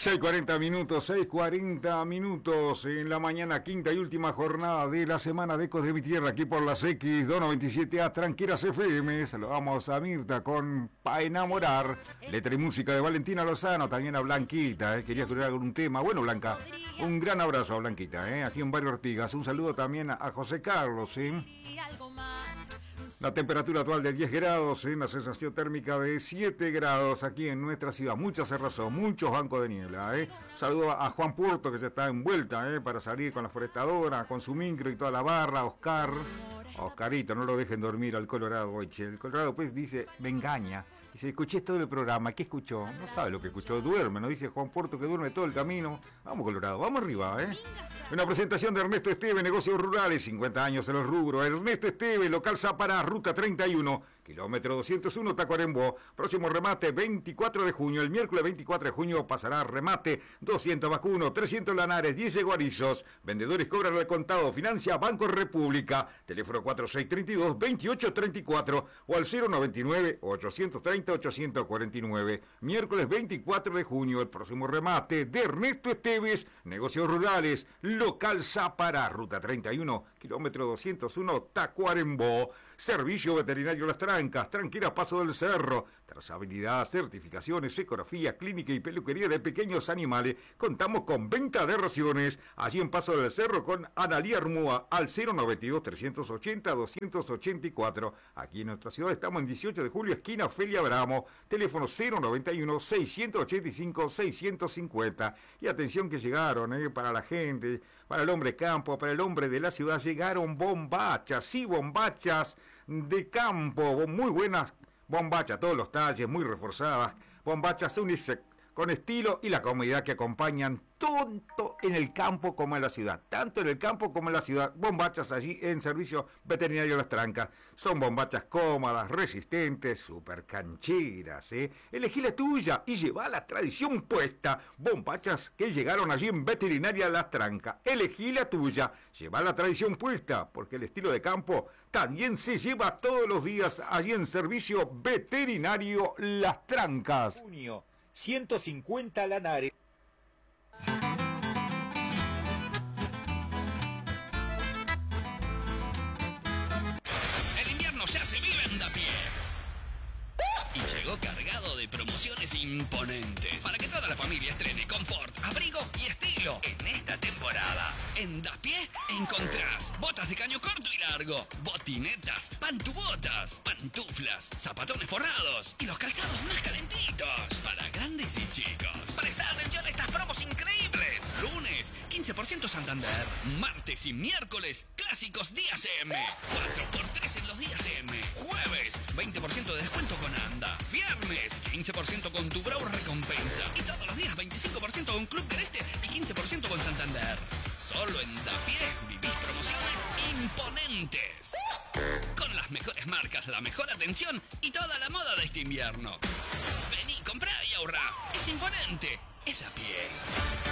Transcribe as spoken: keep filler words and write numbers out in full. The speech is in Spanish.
seis cuarenta minutos, seis cuarenta minutos en la mañana, quinta y última jornada de la semana de Ecos de mi Tierra, aquí por las X dos noventa y siete A, Tranqueras F M. Saludamos a Mirta con Pa' Enamorar, letra y música de Valentina Lozano, también a Blanquita, ¿eh? Quería escuchar algún tema. Bueno, Blanca, un gran abrazo a Blanquita, ¿eh? Aquí en Barrio Ortigas. Un saludo también a José Carlos, ¿eh? La temperatura actual de diez grados, ¿eh? La sensación térmica de siete grados aquí en nuestra ciudad. Mucha cerrazón, muchos bancos de niebla, ¿eh? Saludo a Juan Puerto, que ya está envuelta, ¿eh? Para salir con la forestadora, con su micro y toda la barra. Oscar, Oscarito, no lo dejen dormir al Colorado hoy, che. El Colorado pues dice, me engaña. Dice, escuché todo el programa, ¿qué escuchó? No sabe lo que escuchó, duerme, nos dice Juan Puerto que duerme todo el camino. Vamos, Colorado, vamos arriba, ¿eh? Una presentación de Ernesto Esteve, Negocios Rurales, cincuenta años en el rubro. Ernesto Esteve, local Zapará, ruta treinta y uno, kilómetro doscientos uno, Tacuarembó. Próximo remate, veinticuatro de junio. El miércoles veinticuatro de junio pasará remate, doscientos vacunos, trescientos lanares, diez guarizos. Vendedores cobran al contado, financia Banco República. Teléfono cuatro seis tres dos, veintiocho treinta y cuatro o al cero noventa y nueve, ochocientos treinta, ochocientos cuarenta y nueve. Miércoles veinticuatro de junio, el próximo remate de Ernesto Esteves, Negocios Rurales, local Zapará, ruta treinta y uno, kilómetro doscientos uno, Tacuarembó. Servicio Veterinario Las Trancas, Tranqueras Paso del Cerro. Trazabilidad, certificaciones, ecografía, clínica y peluquería de pequeños animales. Contamos con venta de raciones. Allí en Paso del Cerro con Analía Armúa al cero noventa y dos, trescientos ochenta, doscientos ochenta y cuatro. Aquí en nuestra ciudad estamos en dieciocho de julio, esquina Ofelia Bramo. Teléfono cero noventa y uno, seiscientos ochenta y cinco, seiscientos cincuenta. Y atención que llegaron, eh, para la gente, para el hombre campo, para el hombre de la ciudad, llegaron bombachas, sí, bombachas de campo, muy buenas bombachas, todos los talles, muy reforzadas, bombachas unisex, con estilo y la comodidad que acompañan tanto en el campo como en la ciudad. Tanto en el campo como en la ciudad. Bombachas allí en Servicio Veterinario Las Trancas. Son bombachas cómodas, resistentes, super cancheras, ¿eh? Elegí la tuya y lleva la tradición puesta. Bombachas que llegaron allí en Veterinaria Las Trancas. Elegí la tuya, lleva la tradición puesta, porque el estilo de campo también se lleva todos los días allí en Servicio Veterinario Las Trancas. Junio. ciento cincuenta lanares. El invierno ya se vive en Dapié. Y llegó cargado de promociones imponentes para que toda la familia estrene confort, abrigo y estilo en esta temporada. En Dapié encontrás botas de caño corto y largo, botinetas, pantubotas, pantuflas, zapatones forrados y los calzados más calentitos para grandes y chicos. Presta atención a estas promos increíbles. Lunes, quince por ciento Santander. Martes y miércoles, clásicos días M. cuatro por tres en los días M. Jueves, veinte por ciento de descuento con Anda. Viernes, quince por ciento con tu Brau Recompensa. Y todos los días veinticinco por ciento con Club Creste y quince por ciento con Santander. Solo en Dapié vivís promociones imponentes. Con las mejores marcas, la mejor atención y toda la moda de este invierno. Vení, comprá y ahorrá. Es imponente. Es Dapié.